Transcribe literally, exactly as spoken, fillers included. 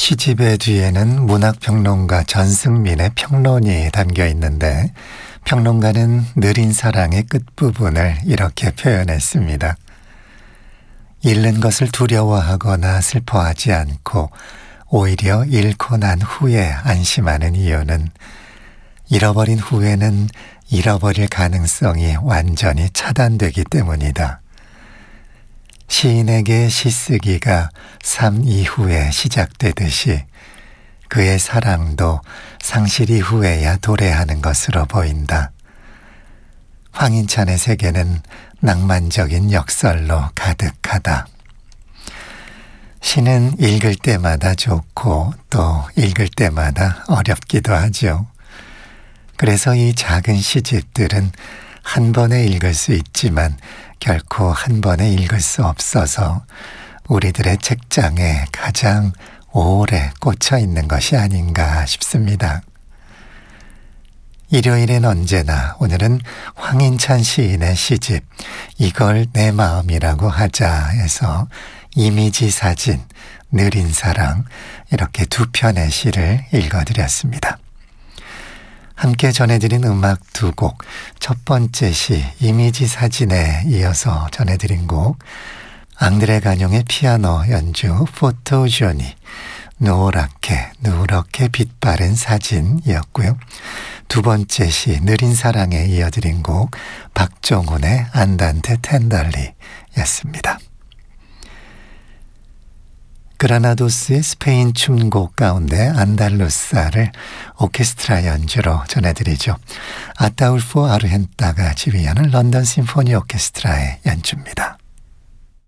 시집의 뒤에는 문학평론가 전승민의 평론이 담겨 있는데 평론가는 느린 사랑의 끝부분을 이렇게 표현했습니다. 잃는 것을 두려워하거나 슬퍼하지 않고 오히려 잃고 난 후에 안심하는 이유는 잃어버린 후에는 잃어버릴 가능성이 완전히 차단되기 때문이다. 시인에게 시쓰기가 삶 이후에 시작되듯이 그의 사랑도 상실 이후에야 도래하는 것으로 보인다. 황인찬의 세계는 낭만적인 역설로 가득하다. 시는 읽을 때마다 좋고 또 읽을 때마다 어렵기도 하죠. 그래서 이 작은 시집들은 한 번에 읽을 수 있지만 결코 한 번에 읽을 수 없어서 우리들의 책장에 가장 오래 꽂혀 있는 것이 아닌가 싶습니다. 일요일엔 언제나 오늘은 황인찬 시인의 시집 이걸 내 마음이라고 하자 해서 이미지 사진, 느린 사랑 이렇게 두 편의 시를 읽어드렸습니다. 함께 전해드린 음악 두 곡, 첫 번째 시 이미지 사진에 이어서 전해드린 곡 앙드레 가뇽의 피아노 연주 포토조니 노랗게 누렇게 빛바랜 사진이었고요. 두 번째 시 느린 사랑에 이어드린 곡 박종훈의 안단테 텐달리였습니다. 그라나도스의 스페인 춤곡 가운데 안달루사를 오케스트라 연주로 전해드리죠. 아타울포 아르헨타가 지휘하는 런던 심포니 오케스트라의 연주입니다.